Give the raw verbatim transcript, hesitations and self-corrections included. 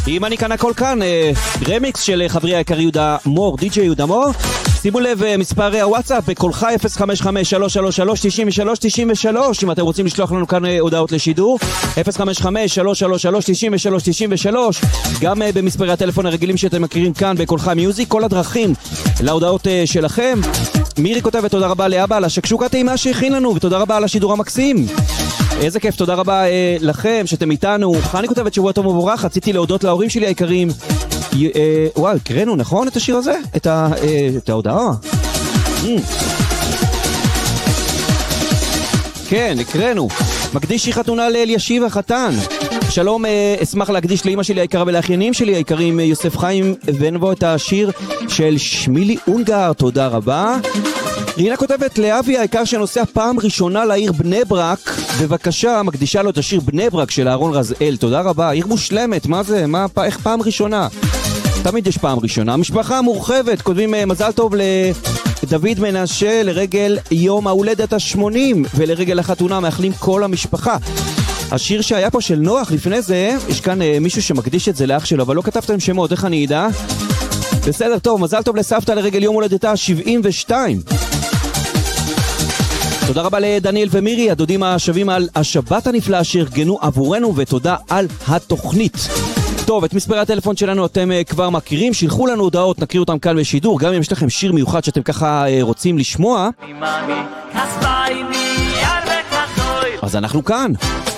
אם אני כאן הכל כאן, רמיקס של חברי היקרי יהודה מור, די-ג'יי יהודה מור. שימו לב, מספר הוואטסאפ בקולך אפס חמש חמש שלוש שלוש שלוש תשעים ושלוש תשעים ושלוש, אם אתם רוצים לשלוח לנו כאן הודעות לשידור, אפס חמש חמש שלוש שלוש שלוש תשעים ושלוש תשעים ושלוש, גם במספרי הטלפון הרגילים שאתם מכירים כאן בקולך מיוזיק, כל הדרכים להודעות שלכם. מירי כותבת תודה רבה לאבא על השקשוקה טעימה שהכין לנו, ותודה רבה על השידור המקסים. איזה כיף, תודה רבה אה, לכם שאתם איתנו. חני כותבת שבוע טוב מבורך, רציתי להודות להורים שלי היקרים. אה, וואו, קראנו נכון את השיר הזה? את, ה, אה, את ההודעה? Mm. כן, קראנו. מקדיש שיר חתונה לאל ישיב החתן. שלום, אה, אשמח להקדיש לאמא שלי היקרה ולאחיינים שלי היקרים יוסף חיים ונבו את השיר של שמילי אונגר, תודה רבה. רינה כותבת לאבי העיקר שנוסע פעם ראשונה לעיר בני ברק, בבקשה מקדישה לו את השיר בני ברק של אהרון רזאל, תודה רבה. עיר מושלמת, מה זה? מה, איך פעם ראשונה? תמיד יש פעם ראשונה. המשפחה המורחבת כותבים מזל טוב לדוד מנשה לרגל יום ההולדת ה-שמונים ולרגל החתונה, מאחלים כל המשפחה. השיר שהיה פה של נוח לפני זה, יש כאן אה, מישהו שמקדיש את זה לאח שלו, אבל לא כתבתם שמות, איך אני אדע? בסדר, טוב, מזל טוב לסבתא לרגל יום הולדתה ה-שבעים ושתיים. תודה רבה לדניאל ומירי, הדודים השווים על השבת הנפלאה שארגנו עבורנו, ותודה על התוכנית. טוב, את מספרי הטלפון שלנו אתם uh, כבר מכירים, שילחו לנו הודעות, נקריא אותם כאן בשידור, גם אם יש לכם שיר מיוחד שאתם ככה uh, רוצים לשמוע, אז אנחנו כאן.